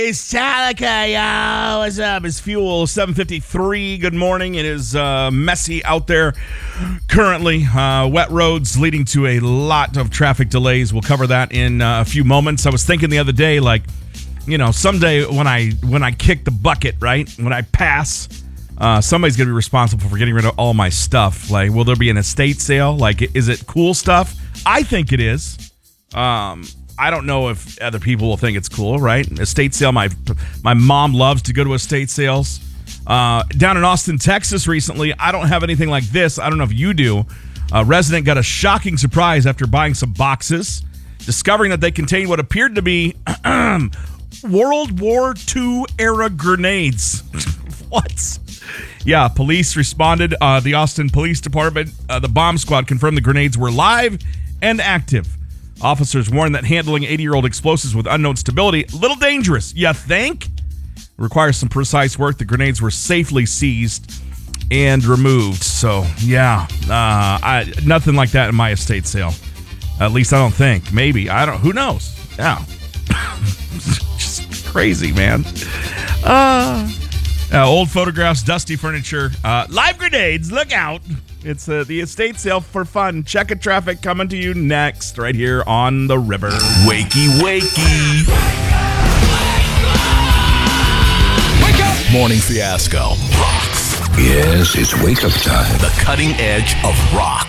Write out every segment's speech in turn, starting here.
It's Metallica, yo. What's up? It's Fuel 753. Good morning. It is messy out there currently. Wet roads leading to a lot of traffic delays. We'll cover that in a few moments. I was thinking the other day, like, you know, someday when I kick the bucket, right? When I pass, somebody's going to be responsible for getting rid of all my stuff. Like, will there be an estate sale? Like, is it cool stuff? I think it is. I don't know if other people will think it's cool, right? Estate sale. My mom loves to go to estate sales. Down in Austin, Texas recently, I don't have anything like this. I don't know if you do. A resident got a shocking surprise after buying some boxes, discovering that they contained what appeared to be World War II era grenades. What? Yeah, police responded. The Austin Police Department, the bomb squad confirmed the grenades were live and active. Officers warned that handling 80-year-old explosives with unknown stability, a little dangerous. You think? Requires some precise work. The grenades were safely seized and removed. So, yeah, nothing like that in my estate sale. At least I don't think. Maybe. I don't. Who knows? Yeah. Just crazy, man. Old photographs, dusty furniture, live grenades. Look out. It's the estate sale for fun. Check of traffic coming to you next, right here on the river. Wakey, wakey. Wake up! Morning Fiasco rocks. Yes, it's wake-up time. The cutting edge of rock.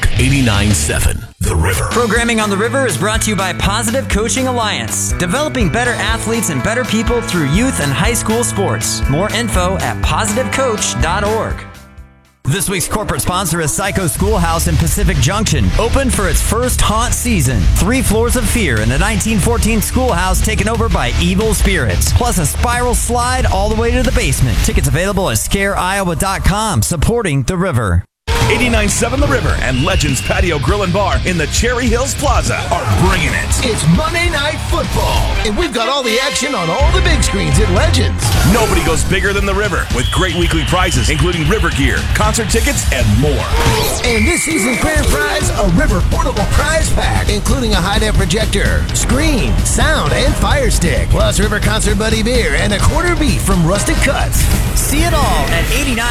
89.7 The River. Programming on the River is brought to you by Positive Coaching Alliance, developing better athletes and better people through youth and high school sports. More info at positivecoach.org. This week's corporate sponsor is Psycho Schoolhouse in Pacific Junction, open for its first haunt season. 3 floors of fear in a 1914 schoolhouse taken over by evil spirits, plus a spiral slide all the way to the basement. Tickets available at scareiowa.com, supporting the river. 89.7 The River and Legends Patio Grill and Bar in the Cherry Hills Plaza are bringing it. It's Monday Night Football, and we've got all the action on all the big screens at Legends. Nobody goes bigger than The River, with great weekly prizes, including River gear, concert tickets, and more. And this season's grand prize, a River portable prize pack, including a high-def projector, screen, sound, and fire stick, plus River Concert Buddy beer and a quarter beef from Rustic Cuts. See it all at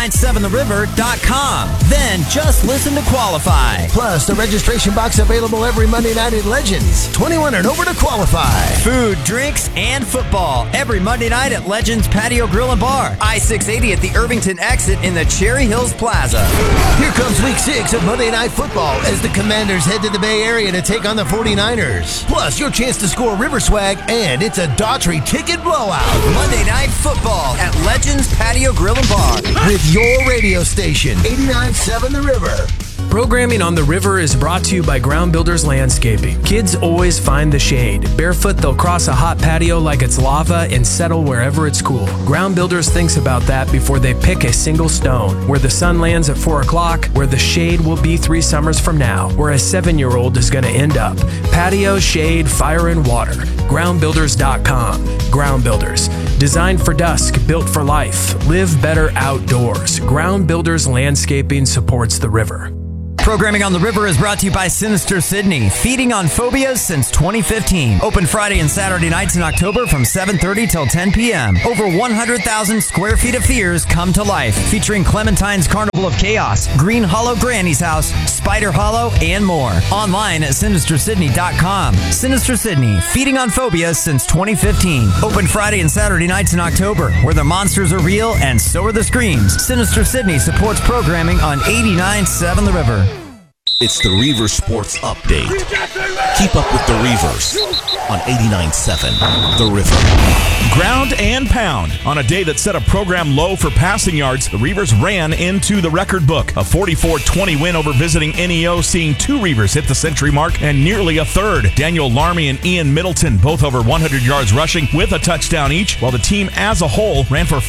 897theriver.com. Then just listen to qualify. Plus, the registration box available every Monday night at Legends. 21 and over to qualify. Food, drinks, and football every Monday night at Legends Patio Grill and Bar. I-680 at the Irvington exit in the Cherry Hills Plaza. Here comes week 6 of Monday Night Football as the Commanders head to the Bay Area to take on the 49ers. Plus, your chance to score River swag, and it's a Daughtry ticket blowout. Monday Night Football at Legends Patio Grill and Bar. With your radio station, 89.7 The River. Programming on the River is brought to you by Ground Builders Landscaping. Kids always find the shade. Barefoot, they'll cross a hot patio like it's lava and settle wherever it's cool. Ground Builders thinks about that before they pick a single stone. Where the sun lands at 4 o'clock, where the shade will be 3 summers from now, where a 7-year-old is going to end up. Patio, shade, fire, and water. GroundBuilders.com. Ground Builders. Designed for dusk, built for life. Live better outdoors. Ground Builders Landscaping supports the river. Programming on the River is brought to you by Sinister Sydney, feeding on phobias since 2015. Open Friday and Saturday nights in October from 7:30 till 10 p.m. Over 100,000 square feet of fears come to life, featuring Clementine's Carnival of Chaos, Green Hollow Granny's House, Spider Hollow, and more. Online at SinisterSydney.com. Sinister Sydney, feeding on phobias since 2015. Open Friday and Saturday nights in October, where the monsters are real and so are the screams. Sinister Sydney supports programming on 89.7 The River. It's the Reaver Sports Update. Keep up with the Reavers on 89.7 The River. Ground and pound. On a day that set a program low for passing yards, the Reavers ran into the record book. A 44-20 win over visiting NEO, seeing 2 Reavers hit the century mark and nearly a third. Daniel Larmy and Ian Middleton both over 100 yards rushing with a touchdown each, while the team as a whole ran for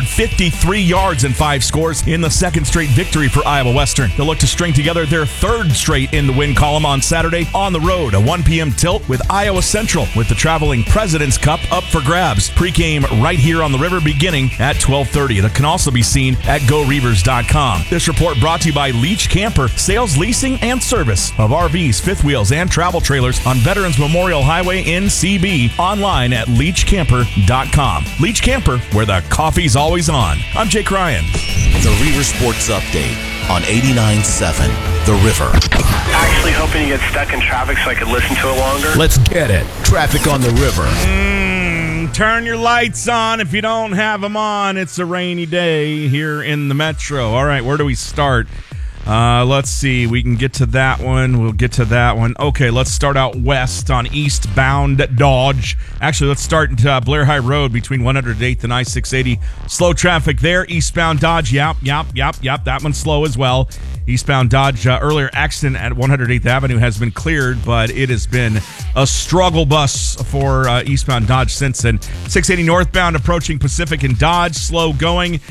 453 yards and 5 scores in the second straight victory for Iowa Western. They'll look to string together their third straight in the win column on Saturday on the road. A 1 p.m. tilt with Iowa Central, with the traveling President's Cup up for grabs. Pre-game game right here on the river beginning at 12:30. It can also be seen at GoReavers.com. This report brought to you by Leach Camper, sales, leasing, and service of RVs, fifth wheels, and travel trailers on Veterans Memorial Highway in CB. Online at LeachCamper.com. Leach Camper, where the coffee's always on. I'm Jake Ryan. The Reaver Sports Update on 89.7 The River. Actually hoping you get stuck in traffic so I could listen to it longer. Let's get it. Traffic on the river. Turn your lights on if you don't have them on. It's a rainy day here in the metro. All right, where do we start? Let's see. We can get to that one. We'll get to that one. Okay, let's start out west on eastbound Dodge. Actually, let's start at Blair High Road between 108th and I-680. Slow traffic there. Eastbound Dodge. Yep. That one's slow as well. Eastbound Dodge, earlier accident at 108th Avenue has been cleared, but it has been a struggle bus for eastbound Dodge since then. 680 northbound approaching Pacific and Dodge, slow going.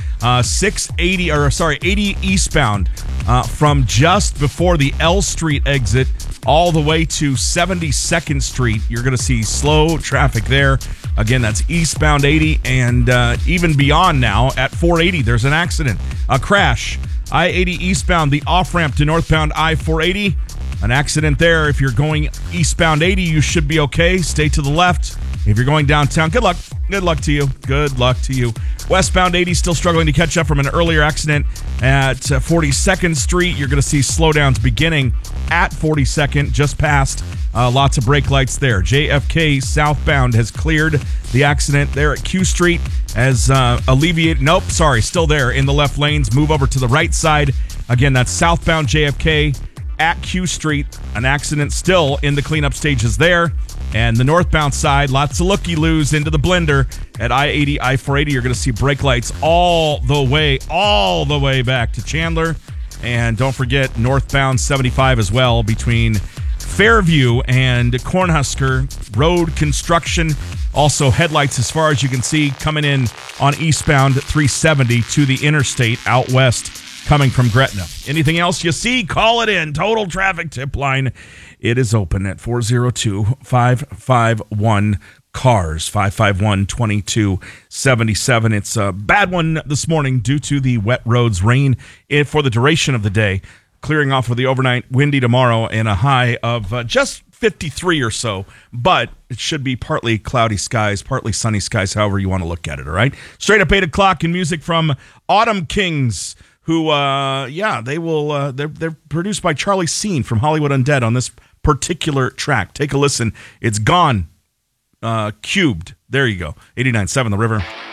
80 eastbound from just before the L Street exit all the way to 72nd Street. You're going to see slow traffic there. Again, that's eastbound 80 and even beyond now at 480. There's an accident, a crash. I-80 eastbound, the off-ramp to northbound I-480. An accident there. If you're going eastbound 80, you should be okay. Stay to the left. If you're going downtown, good luck. Good luck to you. Good luck to you. Westbound 80 still struggling to catch up from an earlier accident at 42nd Street. You're going to see slowdowns beginning at 42nd, just past. Lots of brake lights there. JFK southbound has cleared the accident there at Q Street as alleviated. Nope, sorry, still there in the left lanes. Move over to the right side. Again, that's southbound JFK at Q Street. An accident still in the cleanup stages there. And the northbound side, lots of looky-loos into the blender at I-80, I-480. You're going to see brake lights all the way back to Chandler. And don't forget northbound 75 as well between Fairview and Cornhusker. Road construction. Also headlights as far as you can see coming in on eastbound 370 to the interstate out west coming from Gretna. Anything else you see, call it in. Total traffic tip line. It is open at 402-551-CARS, 551-2277. It's a bad one this morning due to the wet roads, rain for the duration of the day, clearing off with the overnight, windy tomorrow, and a high of just 53 or so, but it should be partly cloudy skies, partly sunny skies, however you want to look at it, all right? Straight up 8 o'clock and music from Autumn Kings, who, they're produced by Charlie Scene from Hollywood Undead on this particular track. Take a listen. It's Gone, Cubed. There you go. 89.7 The River.